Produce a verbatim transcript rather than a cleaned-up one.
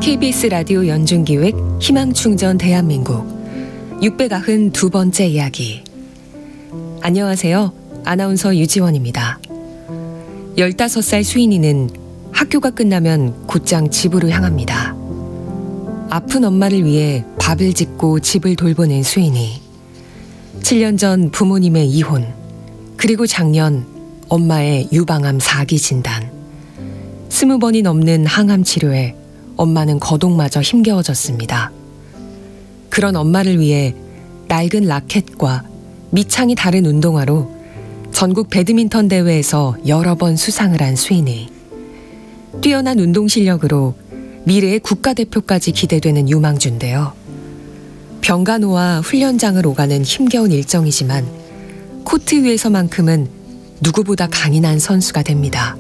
케이비에스 라디오 연중기획 희망충전 대한민국 육백구십이 번째 이야기. 안녕하세요. 아나운서 유지원입니다. 열다섯 살 수인이는 학교가 끝나면 곧장 집으로 향합니다. 아픈 엄마를 위해 밥을 짓고 집을 돌보는 수인이 칠 년 전 부모님의 이혼, 그리고 작년 엄마의 유방암 사 기 진단, 스무 번이 넘는 항암 치료에 엄마는 거동마저 힘겨워졌습니다. 그런 엄마를 위해 낡은 라켓과 밑창이 다른 운동화로 전국 배드민턴 대회에서 여러 번 수상을 한 수인이 뛰어난 운동 실력으로 미래의 국가대표까지 기대되는 유망주인데요. 병간호와 훈련장을 오가는 힘겨운 일정이지만 코트 위에서만큼은 누구보다 강인한 선수가 됩니다.